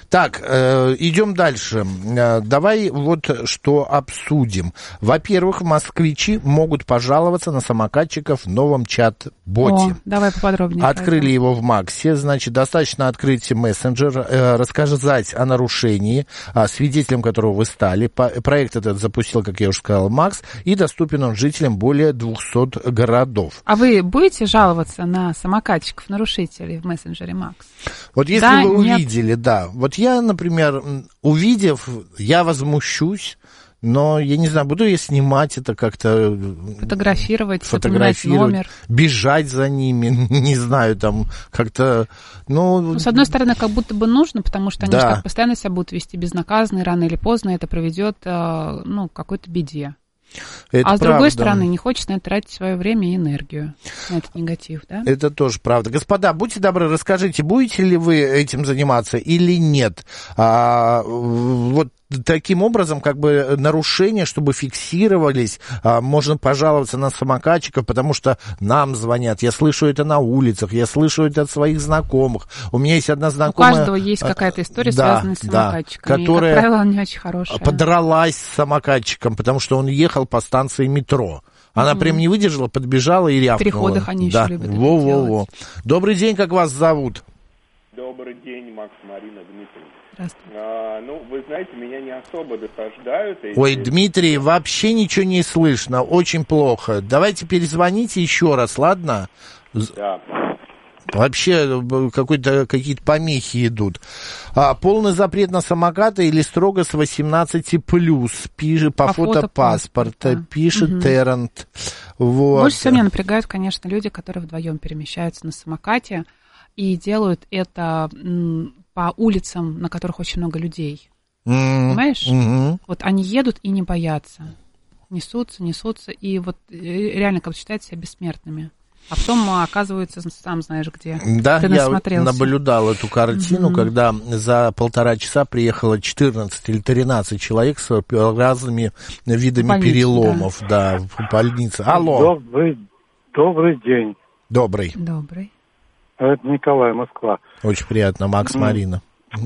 Так, идем дальше. Давай вот что обсудим. Во-первых, москвичи могут пожаловаться на самокатчиков в новом чат-боте. Давай поподробнее. Открыли его в Максе. Значит, достаточно открыть мессенджер, рассказать о нарушении, свидетелем которого вы стали. Проект этот запустил, как я уже сказал, Макс, и доступен он жителям более 200 городов. А вы будете жаловаться на самокатчиков-нарушителей в мессенджере Макс? Вот если да, вы нет. увидели, да. Вот я, например, увидев, я возмущусь, но я не знаю, буду я снимать это как-то... Фотографировать номер. Бежать за ними, не знаю, там как-то... Ну, с одной стороны, как будто бы нужно, потому что они да. же так постоянно себя будут вести безнаказанно, и рано или поздно это приведет к какой-то беде. Это с другой правда. стороны, не хочется на это тратить свое время и энергию, на этот негатив, да? Это тоже правда. Господа, будьте добры, расскажите, будете ли вы этим заниматься или нет? Вот таким образом, как бы нарушения, чтобы фиксировались, можно пожаловаться на самокатчиков, потому что нам звонят. Я слышу это на улицах, я слышу это от своих знакомых. У меня есть одна знакомая... У каждого есть какая-то история, связанная с самокатчиками. Которая, и, как правило, не очень хорошая. Подралась с самокатчиком, потому что он ехал по станции метро. Она прям не выдержала, подбежала и рявкнула. В переходах они еще любят это делать. Добрый день, как вас зовут? Добрый день, Макс, Марина, Дмитрий. Здравствуйте. Вы знаете, меня не особо досаждают. Ой, Дмитрий, вообще ничего не слышно, очень плохо. Давайте перезвоните еще раз, ладно? Да. Вообще какие-то помехи идут. Полный запрет на самокаты или строго с 18+, пишет по фотопаспорта, пишет Террент. Вот. Больше всего меня напрягают, конечно, люди, которые вдвоем перемещаются на самокате и делают это по улицам, на которых очень много людей. Понимаешь? Вот они едут и не боятся. Несутся, и вот реально как считают себя бессмертными. А потом оказывается, сам знаешь где. Да, ты я насмотрелся. наблюдал эту картину, когда за 1,5 часа приехало 14 или 13 человек с разными видами переломов, да, в больнице. Алло. Добрый день. Добрый. Это Николай, Москва. Очень приятно, Макс, Марина.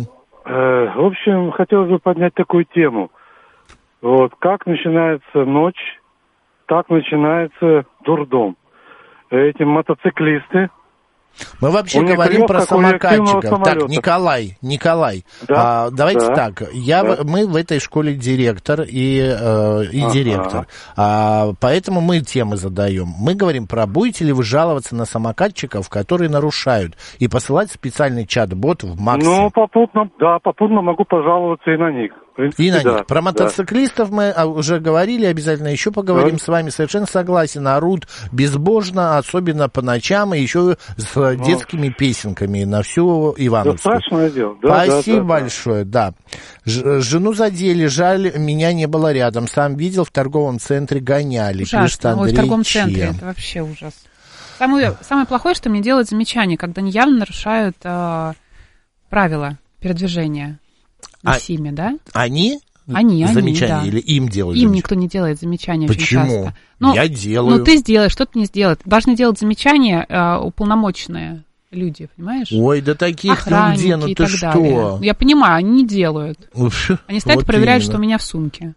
В общем, хотелось бы поднять такую тему. Вот, как начинается ночь, так начинается дурдом. Эти мотоциклисты. Мы вообще говорим про самокатчиков. Так, Николай, да, давайте так. Мы в этой школе директор и директор. Поэтому мы темы задаем. Мы говорим про, будете ли вы жаловаться на самокатчиков, которые нарушают, и посылать специальный чат-бот в Максе. Ну, попутно могу пожаловаться и на них. И на них. Про мотоциклистов мы уже говорили, обязательно еще поговорим с вами. Совершенно согласен, орут безбожно, особенно по ночам, и еще с детскими песенками на всю Ивановскую. Да, страшное дело. Спасибо большое, да. Жену задели, жаль, меня не было рядом. Сам видел, в торговом центре гоняли. Ужасно. В торговом центре это вообще ужас. Самое плохое, что мне делают замечания, когда они явно нарушают правила передвижения. На СИМе, да? Они да. замечания или им делают Им замечания? никто не делает замечания. Почему? Очень часто. Я делаю. Ну, ты сделаешь, что ты не сделать. Должны делать замечания уполномоченные люди, понимаешь? Ой, да таких охранники где, ну и ты так что? Далее. Я понимаю, они не делают. Они стоят и проверяют, что у меня в сумке.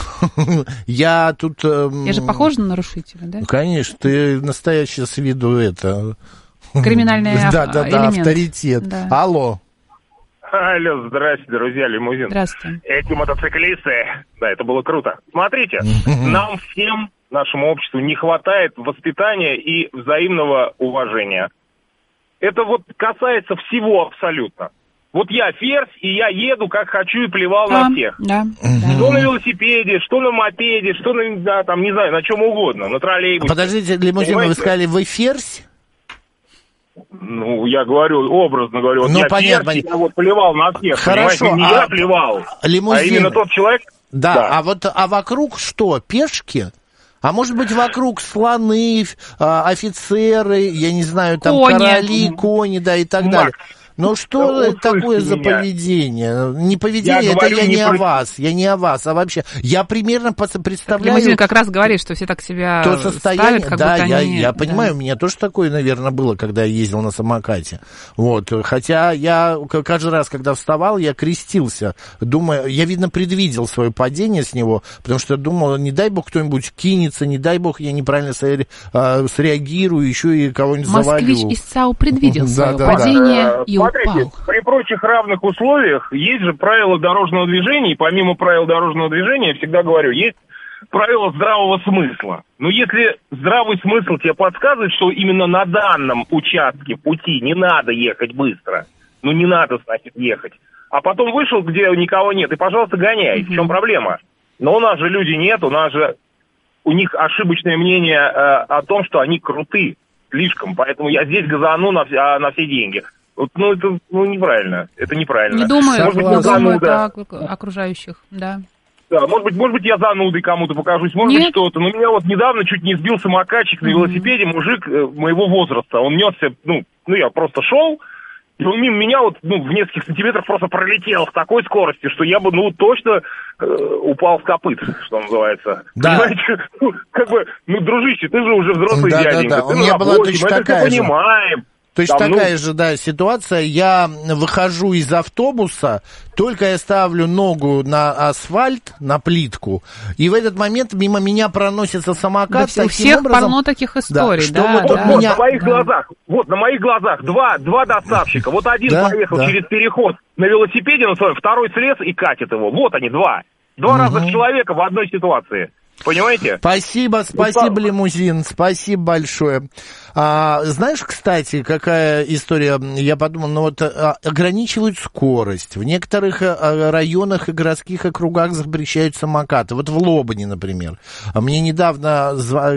Я тут... Я же похожа на нарушителя, да? Конечно, ты настоящий с виду криминальный элемент. Авторитет. Да. Алло. Алло, здрасте, друзья, лимузин. Здравствуйте. Эти мотоциклисты, да, это было круто. Смотрите, нам всем, нашему обществу, не хватает воспитания и взаимного уважения. Это вот касается всего абсолютно. Вот я ферзь, и я еду как хочу и плевал на всех. Да. Что на велосипеде, что на мопеде, что на, не знаю, на чем угодно, на троллейбусе. Подождите, лимузин, вы сказали, вы ферзь? Ну, я говорю, образно говорю, вот ну, я понятно. я вот плевал на всех, хорошо, понимаете, не я плевал, лимузин. а именно тот человек. Да, а вокруг что, пешки? А может быть, вокруг слоны, офицеры, я не знаю, там кони. Короли, кони, да, и так далее. Ну что такое за поведение? Не поведение, это я не о вас, а вообще. Я примерно представляю... Лимузин как раз говорит, что все так себя то состояние, ставят, как да, будто они... я понимаю, у меня тоже такое, наверное, было, когда я ездил на самокате. Вот. Хотя я каждый раз, когда вставал, я крестился. Думаю, я, видно, предвидел свое падение с него, потому что думал, не дай бог кто-нибудь кинется, не дай бог я неправильно среагирую, еще и кого-нибудь завалю. Москвич из ЦАУ предвидел свое падение и смотрите, упал. При прочих равных условиях есть же правила дорожного движения, и помимо правил дорожного движения, я всегда говорю, есть правила здравого смысла. Но если здравый смысл тебе подсказывает, что именно на данном участке пути не надо ехать быстро, ну не надо, значит, ехать, а потом вышел, где никого нет, и, пожалуйста, гоняй. В чем проблема? Но у нас же людей нет, у них ошибочное мнение о том, что они круты слишком, поэтому я здесь газану на все деньги. Вот, это неправильно, это неправильно. Не думаю о окружающих, да. Да, может быть, я занудой кому-то покажусь, может быть, что-то. Но меня вот недавно чуть не сбил самокатчик на велосипеде, мужик моего возраста. Он несся, я просто шел, и он мимо меня в нескольких сантиметрах просто пролетел с такой скоростью, что я бы, точно упал с копыт, что называется. Да. Понимаете, дружище, ты же уже взрослый дяденька. Да. У меня была точно такая же. Понимаем. Точно такая же, ситуация. Я выхожу из автобуса, только я ставлю ногу на асфальт, на плитку, и в этот момент мимо меня проносится самокат. Да, у всех полно таких историй, на моих глазах два доставщика. Вот один поехал через переход на велосипеде на своем, второй слез и катит его. Вот они, два разных человека в одной ситуации. Понимаете? Спасибо, Лимузин, спасибо большое. Знаешь, кстати, какая история, я подумал, ограничивают скорость. В некоторых районах и городских округах запрещают самокаты. Вот в Лобне, например. Мне недавно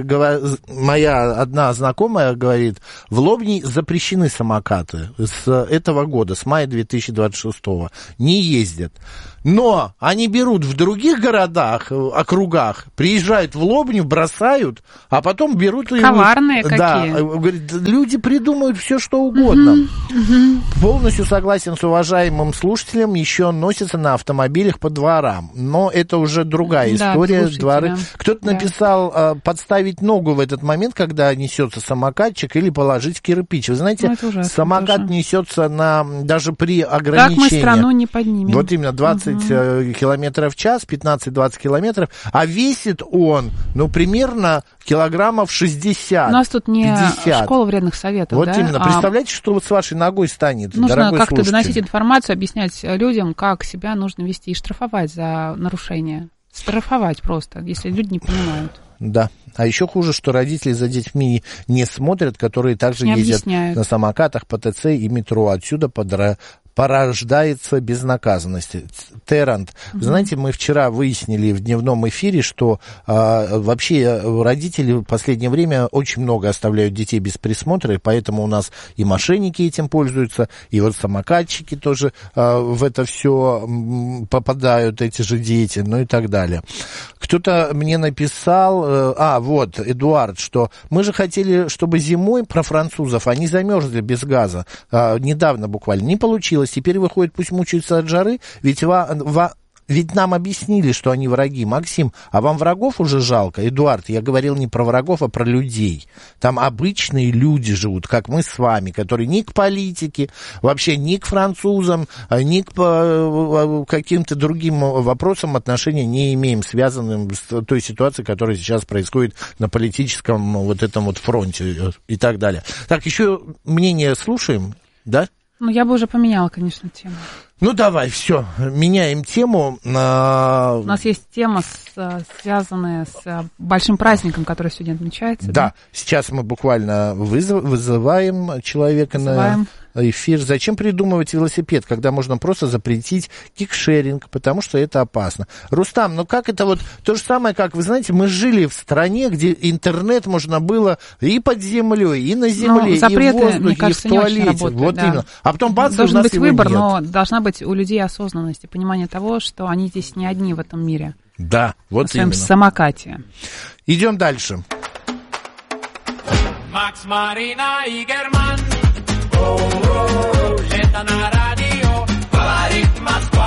моя одна знакомая говорит, в Лобне запрещены самокаты с этого года, с мая 2026. Не ездят. Но они берут в других городах, округах, приезжают в Лобню, бросают, а потом берут... Коварные какие. Говорит, люди придумают все, что угодно. Полностью согласен с уважаемым слушателем, еще носятся на автомобилях по дворам. Но это уже другая история. Дворы. Кто-то написал подставить ногу в этот момент, когда несется самокатчик, или положить кирпич. Вы знаете, самокат несется даже при ограничении. Так мы страну не поднимем. Вот именно 20 километров в час, 15-20 километров, а весит он, примерно килограммов 60. У нас тут не 50. Школа вредных советов, вот именно. Представляете, что вот с вашей ногой станет, нужно дорогой как-то слушатель. доносить информацию, объяснять людям, как себя нужно вести, и штрафовать за нарушение. Штрафовать просто, если люди не понимают. Да. А еще хуже, что родители за детьми не смотрят, которые также ездят на самокатах по ТЦ и метро. Отсюда порождается безнаказанность. Террант, знаете, мы вчера выяснили в дневном эфире, что вообще родители в последнее время очень много оставляют детей без присмотра, и поэтому у нас и мошенники этим пользуются, и вот самокатчики тоже в это все попадают, эти же дети, и так далее. Кто-то мне написал, Эдуард, что мы же хотели, чтобы зимой про французов, они замерзли без газа, недавно буквально, не получилось. Теперь выходит, пусть мучаются от жары, ведь нам объяснили, что они враги. Максим, а вам врагов уже жалко? Эдуард, я говорил не про врагов, а про людей. Там обычные люди живут, как мы с вами, которые ни к политике, вообще ни к французам, ни к каким-то другим вопросам отношения не имеем, связанным с той ситуацией, которая сейчас происходит на политическом этом фронте и так далее. Так, еще мнение слушаем, да? Я бы уже поменяла, конечно, тему. Давай, все, меняем тему. У нас есть тема, связанная с большим праздником, который сегодня отмечается. Да, сейчас мы буквально вызываем человека на эфир. Зачем придумывать велосипед, когда можно просто запретить кикшеринг, потому что это опасно. Рустам, как это то же самое, как, вы знаете, мы жили в стране, где интернет можно было и под землей, и на земле, запреты, и в воздухе, мне кажется, и в туалете. Работают, именно. А потом бац, должен у нас быть его выбор, нет. но должна быть у людей осознанность и понимание того, что они здесь не одни в этом мире. Да, вот в своем именно. самокате. Идем дальше. Макс, Марина и Герман. Лето на радио, говорит Москва.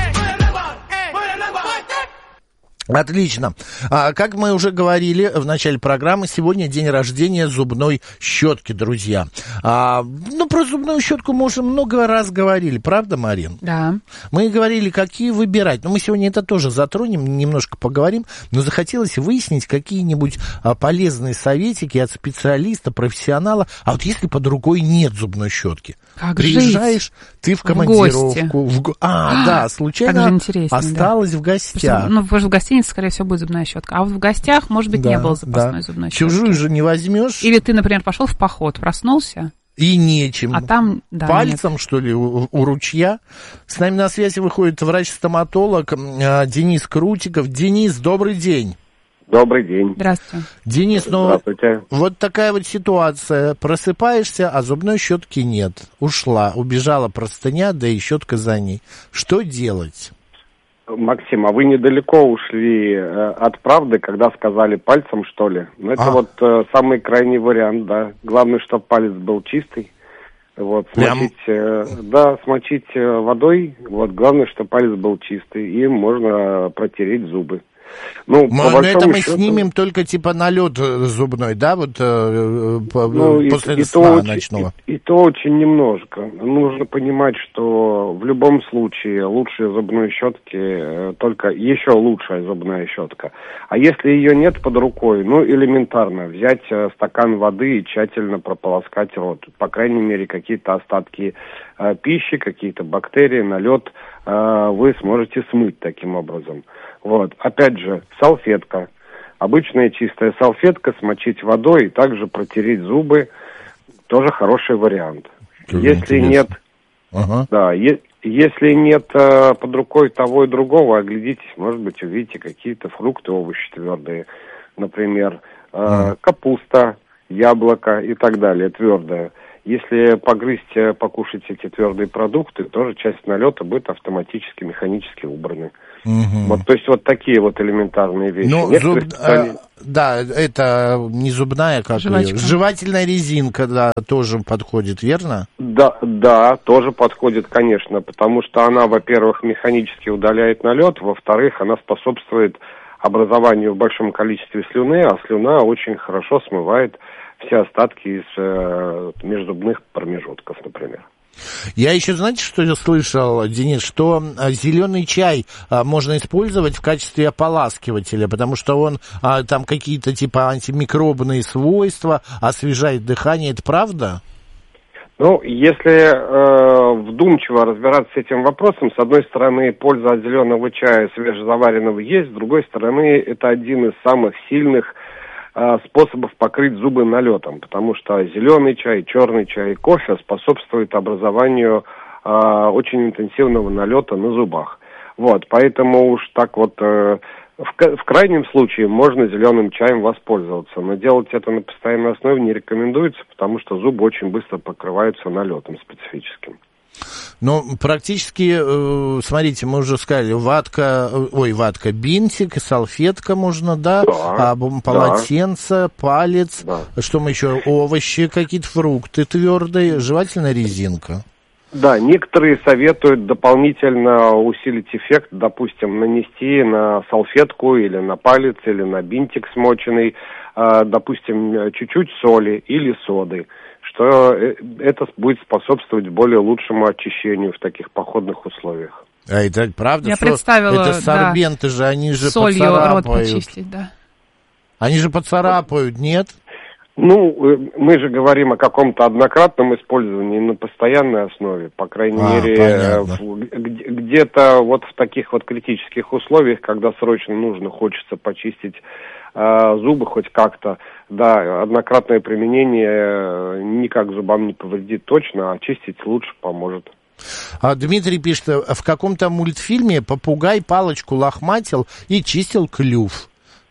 Отлично. Как мы уже говорили в начале программы, сегодня день рождения зубной щетки, друзья. Про зубную щетку мы уже много раз говорили, правда, Марин? Да. Мы говорили, какие выбирать. Но мы сегодня это тоже затронем, немножко поговорим. Но захотелось выяснить какие-нибудь полезные советики от специалиста, профессионала. А вот если под рукой нет зубной щетки? Как приезжаешь, жить? ты в командировку. Да, случайно осталась в гостях. В гостинице, скорее всего, будет зубная щетка. А вот в гостях, может быть, не было запасной зубной щетки. Чужую же не возьмешь. Или ты, например, пошел в поход, проснулся. И нечем. А там, пальцем, что ли, у ручья. С нами на связи выходит врач-стоматолог Денис Крутиков. Денис, добрый день. Добрый день. Здравствуйте. Денис, Здравствуйте. Вот такая вот ситуация. Просыпаешься, а зубной щетки нет. Ушла, убежала простыня, да и щетка за ней. Что делать? Максим, а вы недалеко ушли от правды, когда сказали пальцем, что ли? Это самый крайний вариант, да. Главное, чтобы палец был чистый. Смочить водой. Главное, чтобы палец был чистый. И можно протереть зубы. Это мы снимем только типа налет зубной, да, после сна ночного? И то очень немножко. Нужно понимать, что в любом случае лучшие зубные щетки, только еще лучшая зубная щетка. А если ее нет под рукой, элементарно взять стакан воды и тщательно прополоскать рот. По крайней мере, какие-то остатки пищи, какие-то бактерии, налет вы сможете смыть таким образом. Опять же, салфетка. Обычная чистая салфетка, смочить водой и также протереть зубы. Тоже хороший вариант. Если нет, если нет под рукой того и другого, оглядитесь, может быть, увидите какие-то фрукты, овощи твердые. Например, капуста, яблоко и так далее, твердое. Если погрызть, покушать эти твердые продукты, тоже часть налета будет автоматически, механически убраны. То есть такие элементарные вещи. Это не зубная, как ее? Жевательная резинка, да, тоже подходит, верно? Да, тоже подходит, конечно, потому что она, во-первых, механически удаляет налет, во-вторых, она способствует образованию в большом количестве слюны, а слюна очень хорошо смывает все остатки из межзубных промежутков, например. Я еще, знаете, что я слышал, Денис, что зеленый чай можно использовать в качестве ополаскивателя, потому что он там какие-то типа антимикробные свойства, освежает дыхание. Это правда? Если вдумчиво разбираться с этим вопросом, с одной стороны, польза от зеленого чая свежезаваренного есть, с другой стороны, это один из самых сильных способов покрыть зубы налетом, потому что зеленый чай, черный чай, кофе способствуют образованию очень интенсивного налета на зубах. Поэтому уж так в крайнем случае можно зеленым чаем воспользоваться, но делать это на постоянной основе не рекомендуется, потому что зубы очень быстро покрываются налетом специфическим. Практически, смотрите, мы уже сказали, бинтик, салфетка можно, полотенце, палец, что мы еще, овощи какие-то, фрукты твердые, жевательная резинка. Да, некоторые советуют дополнительно усилить эффект, допустим, нанести на салфетку или на палец, или на бинтик смоченный, допустим, чуть-чуть соли или соды, что это будет способствовать более лучшему очищению в таких походных условиях. А это правда? Я представила, это сорбенты же, они же солью поцарапают. рот почистить, да. Они же поцарапают, нет? Мы же говорим о каком-то однократном использовании на постоянной основе, по крайней мере, где-то в таких критических условиях, когда срочно хочется почистить зубы хоть как-то, да, однократное применение никак зубам не повредит точно, а чистить лучше поможет. Дмитрий пишет, в каком-то мультфильме попугай палочку лохматил и чистил клюв.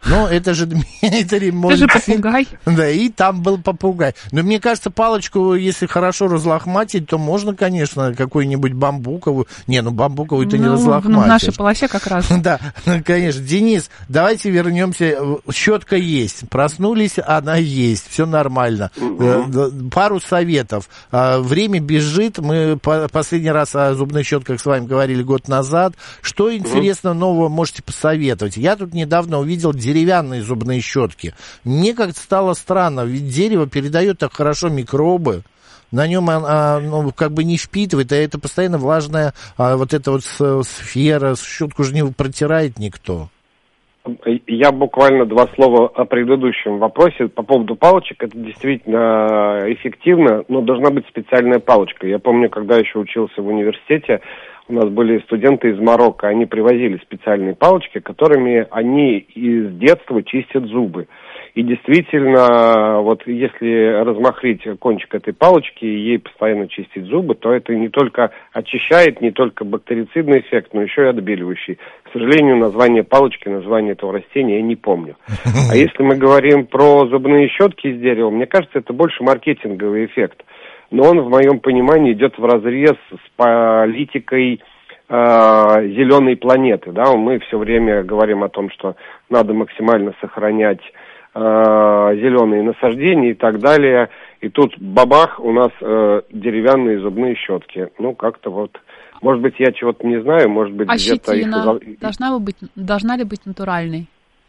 Ну, это же Дмитрий мультфильм. Это же попугай. Да, и там был попугай. Но мне кажется, палочку, если хорошо разлохматить, то можно, конечно, какую-нибудь бамбуковую. Не, ну бамбуковую ты не разлохматишь. В нашей полосе как раз. Да, конечно. Денис, давайте вернемся. Щетка есть. Проснулись, она есть. Все нормально. Пару советов. Время бежит. Мы последний раз о зубных щетках с вами говорили год назад. Что интересного нового можете посоветовать? Я тут недавно увидел деревянные зубные щетки. Мне как-то стало странно, ведь дерево передает так хорошо микробы, на нем ну, как бы не впитывает, а это постоянно влажная вот эта вот сфера, щетку же не протирает никто. Я буквально 2 слова о предыдущем вопросе. По поводу палочек, это действительно эффективно, но должна быть специальная палочка. Я помню, когда еще учился в университете, у нас были студенты из Марокко, они привозили специальные палочки, которыми они из детства чистят зубы. И действительно, вот если размахрить кончик этой палочки и ей постоянно чистить зубы, то это не только очищает, не только бактерицидный эффект, но еще и отбеливающий. К сожалению, название палочки, название этого растения я не помню. А если мы говорим про зубные щетки из дерева, мне кажется, это больше маркетинговый эффект. Но он, в моем понимании, идет вразрез с политикой зеленой планеты. Да? Мы все время говорим о том, что надо максимально сохранять зеленые насаждения и так далее. И тут бабах, у нас деревянные зубные щетки. Ну, как-то вот, может быть, я чего-то не знаю, может быть, где-то... щетина должна ли быть натуральной?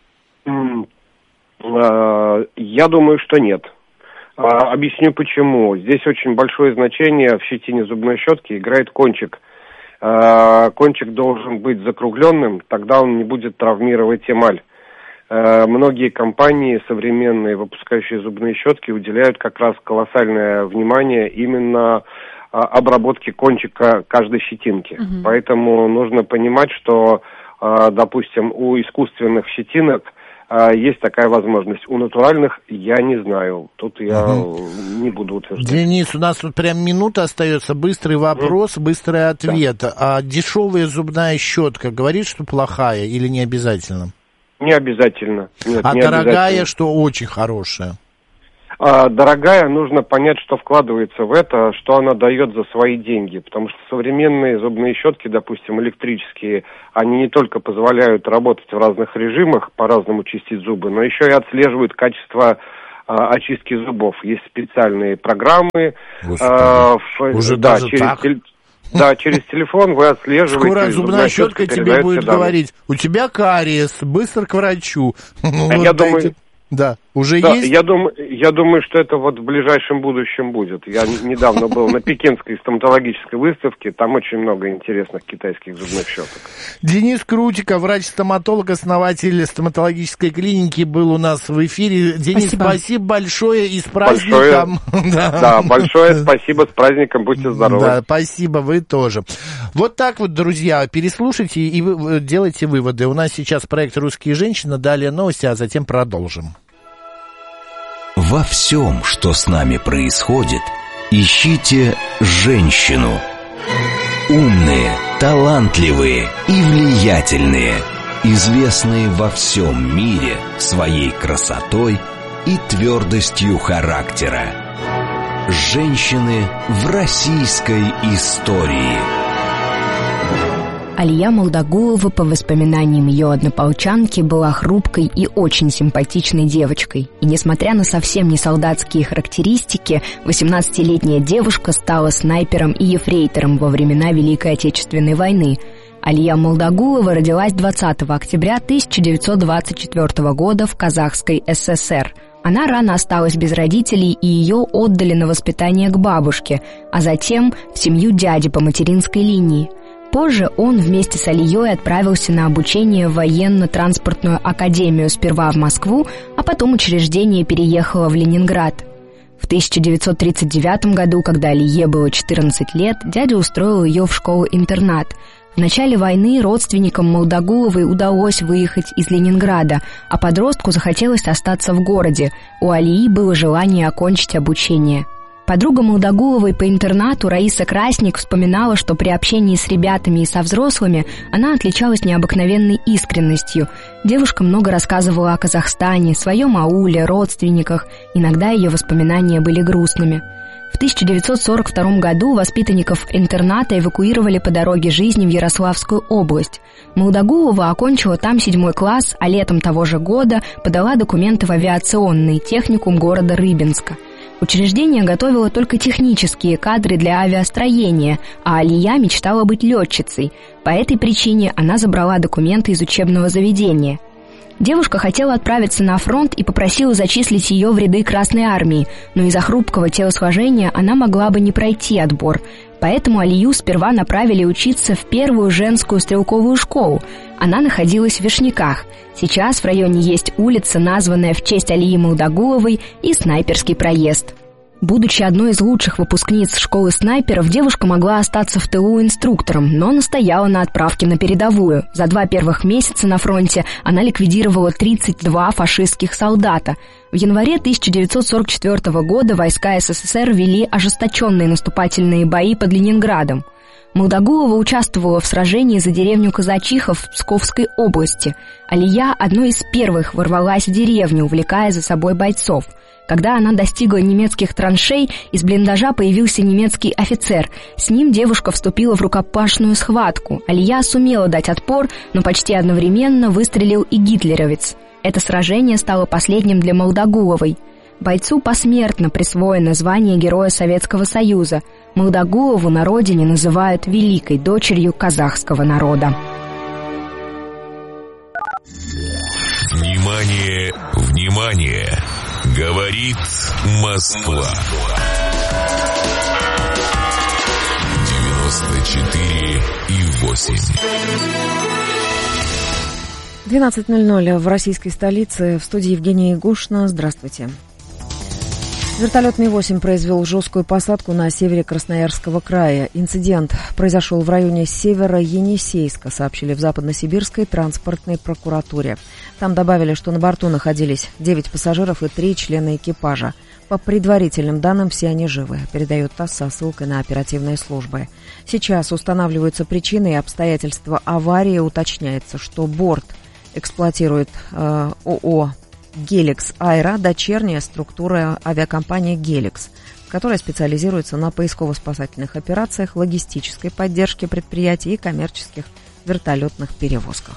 Я думаю, что нет. Объясню почему. Здесь очень большое значение в щетине зубной щетки играет кончик. Кончик должен быть закругленным, тогда он не будет травмировать эмаль. Многие компании современные, выпускающие зубные щетки, уделяют как раз колоссальное внимание именно обработке кончика каждой щетинки. Поэтому нужно понимать, что, допустим, у искусственных щетинок есть такая возможность. У натуральных я не знаю. Тут я не буду утверждать. Денис, у нас тут прям минута остается. Быстрый вопрос, быстрый ответ. Да. А дешевая зубная щетка говорит, что плохая или не обязательно? Не обязательно. Нет, а не дорогая, обязательно. что очень хорошая? Дорогая, нужно понять, что вкладывается в это, что она дает за свои деньги. Потому что современные зубные щетки, допустим, электрические, они не только позволяют работать в разных режимах, по-разному чистить зубы, но еще и отслеживают качество очистки зубов. Есть специальные программы. Уже да, даже так? Да, через телефон вы отслеживаете. Скоро зубная щетка тебе будет говорить: у тебя кариес, быстро к врачу. Я думаю... Да, уже да, есть? Я думаю, что это вот в ближайшем будущем будет. Я недавно был на Пекинской стоматологической выставке, там очень много интересных китайских зубных щеток. Денис Крутиков, врач-стоматолог, основатель стоматологической клиники, был у нас в эфире. Денис, спасибо большое и с праздником. Да, большое спасибо, с праздником, будьте здоровы. Да, спасибо, вы тоже. Вот так вот, друзья, переслушайте и делайте выводы. У нас сейчас проект «Русские женщины», далее новости, а затем продолжим. Во всем, что с нами происходит, ищите женщину. Умные, талантливые и влиятельные, известные во всем мире своей красотой и твердостью характера. Женщины в российской истории. Алия Молдагулова, по воспоминаниям ее однополчанки, была хрупкой и очень симпатичной девочкой. И несмотря на совсем не солдатские характеристики, 18-летняя девушка стала снайпером и ефрейтором во времена Великой Отечественной войны. Алия Молдагулова родилась 20 октября 1924 года в Казахской ССР. Она рано осталась без родителей, и ее отдали на воспитание к бабушке, а затем в семью дяди по материнской линии. Позже он вместе с Алией отправился на обучение в военно-транспортную академию сперва в Москву, а потом учреждение переехало в Ленинград. В 1939 году, когда Алие было 14 лет, дядя устроил ее в школу-интернат. В начале войны родственникам Молдагуловой удалось выехать из Ленинграда, а подростку захотелось остаться в городе. У Алии было желание окончить обучение. Подруга Молдогуловой по интернату Раиса Красник вспоминала, что при общении с ребятами и со взрослыми она отличалась необыкновенной искренностью. Девушка много рассказывала о Казахстане, своем ауле, родственниках. Иногда ее воспоминания были грустными. В 1942 году воспитанников интерната эвакуировали по дороге жизни в Ярославскую область. Молдогулова окончила там 7 класс, а летом того же года подала документы в авиационный техникум города Рыбинска. Учреждение готовило только технические кадры для авиастроения, а Алия мечтала быть летчицей. По этой причине она забрала документы из учебного заведения. Девушка хотела отправиться на фронт и попросила зачислить ее в ряды Красной Армии, но из-за хрупкого телосложения она могла бы не пройти отбор. Поэтому Алию сперва направили учиться в первую женскую стрелковую школу. Она находилась в Вишняках. Сейчас в районе есть улица, названная в честь Алии Молдогуловой, и Снайперский проезд. Будучи одной из лучших выпускниц школы снайперов, девушка могла остаться в тылу инструктором, но настояла на отправке на передовую. За 2 первых месяца на фронте она ликвидировала 32 фашистских солдата. В январе 1944 года войска СССР вели ожесточенные наступательные бои под Ленинградом. Молдогулова участвовала в сражении за деревню Казачиха в Псковской области. Алия одной из первых ворвалась в деревню, увлекая за собой бойцов. Когда она достигла немецких траншей, из блиндажа появился немецкий офицер. С ним девушка вступила в рукопашную схватку. Алия сумела дать отпор, но почти одновременно выстрелил и гитлеровец. Это сражение стало последним для Молдогуловой. Бойцу посмертно присвоено звание Героя Советского Союза. Молдогулову на родине называют великой дочерью казахского народа. Внимание, внимание! Говорит Москва. 94,8. 12:00 в российской столице. В студии Евгения Ягушина. Здравствуйте. Вертолет Ми-8 произвел жесткую посадку на севере Красноярского края. Инцидент произошел в районе Северо-Енисейска, сообщили в Западносибирской транспортной прокуратуре. Там добавили, что на борту находились 9 пассажиров и 3 члена экипажа. По предварительным данным, все они живы, передает ТАСС со ссылкой на оперативные службы. Сейчас устанавливаются причины и обстоятельства аварии. Уточняется, что борт эксплуатирует ООО «Геликс Аэро», дочерняя структура авиакомпании «Геликс», которая специализируется на поисково-спасательных операциях, логистической поддержке предприятий и коммерческих вертолетных перевозках.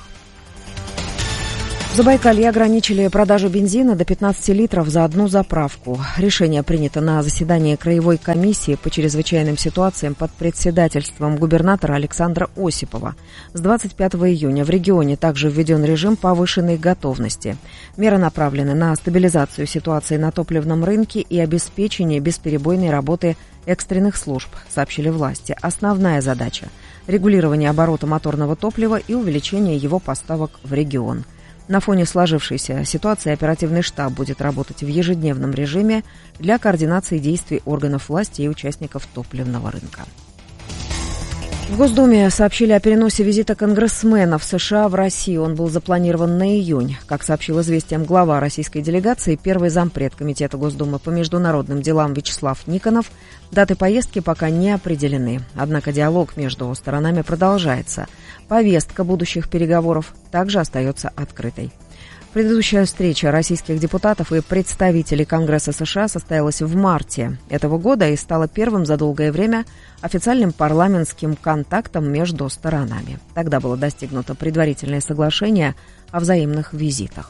В Забайкалье ограничили продажу бензина до 15 литров за одну заправку. Решение принято на заседании Краевой комиссии по чрезвычайным ситуациям под председательством губернатора Александра Осипова. С 25 июня в регионе также введен режим повышенной готовности. Меры направлены на стабилизацию ситуации на топливном рынке и обеспечение бесперебойной работы экстренных служб, сообщили власти. Основная задача – регулирование оборота моторного топлива и увеличение его поставок в регион. На фоне сложившейся ситуации оперативный штаб будет работать в ежедневном режиме для координации действий органов власти и участников топливного рынка. В Госдуме сообщили о переносе визита конгрессменов США в Россию. Он был запланирован на июнь. Как сообщил «Известиям» глава российской делегации, первый зампред Комитета Госдумы по международным делам Вячеслав Никонов, даты поездки пока не определены. Однако диалог между сторонами продолжается. Повестка будущих переговоров также остается открытой. Предыдущая встреча российских депутатов и представителей Конгресса США состоялась в марте этого года и стала первым за долгое время официальным парламентским контактом между сторонами. Тогда было достигнуто предварительное соглашение о взаимных визитах.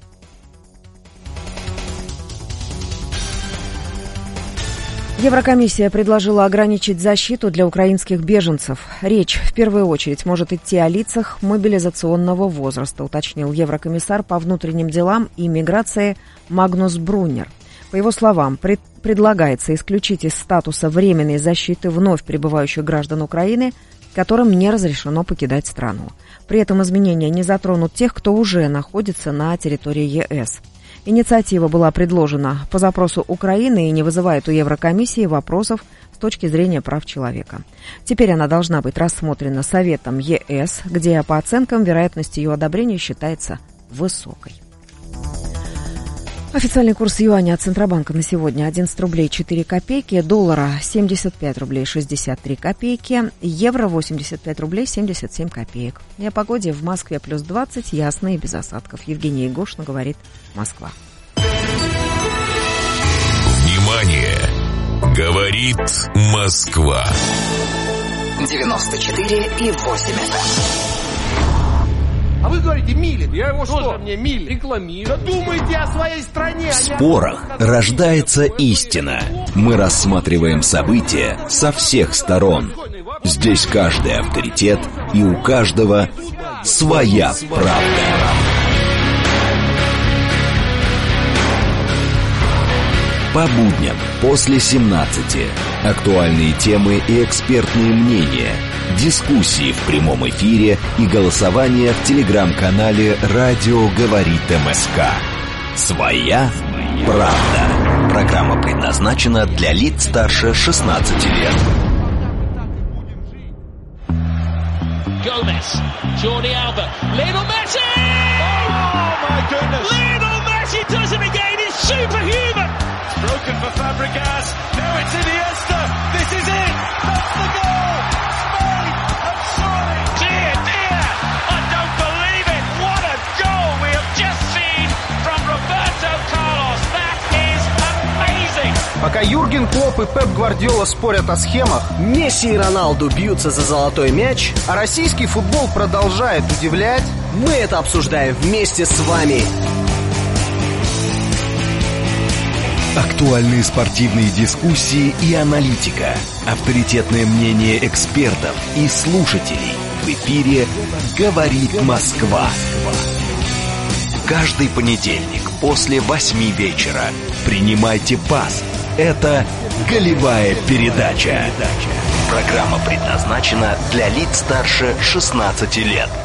Еврокомиссия предложила ограничить защиту для украинских беженцев. Речь в первую очередь может идти о лицах мобилизационного возраста, уточнил еврокомиссар по внутренним делам и миграции Магнус Бруннер. По его словам, предлагается исключить из статуса временной защиты вновь прибывающих граждан Украины, которым не разрешено покидать страну. При этом изменения не затронут тех, кто уже находится на территории ЕС. Инициатива была предложена по запросу Украины и не вызывает у Еврокомиссии вопросов с точки зрения прав человека. Теперь она должна быть рассмотрена Советом ЕС, где, по оценкам, вероятность ее одобрения считается высокой. Официальный курс юаня от Центробанка на сегодня 11 рублей 4 копейки, доллара 75 рублей 63 копейки, евро 85 рублей 77 копеек. И о погоде в Москве плюс 20, ясно и без осадков. Евгения Егошина говорит «Москва». Внимание! Говорит Москва. 94,8 FM. А вы говорите Милин. Я его что? Мне Милин рекламирую. Да думайте о своей стране. В спорах рождается истина. Мы рассматриваем события со всех сторон. Здесь каждый авторитет, и у каждого своя правда. По будням после 17. Актуальные темы и экспертные мнения. Дискуссии в прямом эфире и голосование в телеграм-канале «Радио говорит МСК». Своя правда. Программа предназначена для лиц старше 16 лет. Gomez, Jordi Alba, Lionel Messi! Oh my goodness! Lionel Messi does it again. It's superhuman. Broken for Fabregas. Now it's Iniesta. This is it. That's the goal. Spain have scored. Dear, dear, I don't believe it. What a goal we have just seen from Roberto Carlos. That is amazing. Пока Юрген Клопп и Пеп Гвардиола спорят о схемах, Месси и Роналду бьются за золотой мяч, а российский футбол продолжает удивлять, мы это обсуждаем вместе с вами. Актуальные спортивные дискуссии и аналитика. Авторитетное мнение экспертов и слушателей. В эфире «Говорит Москва». Каждый понедельник после 8 вечера. Принимайте пас. Это «Голевая передача». Программа предназначена для лиц старше 16 лет.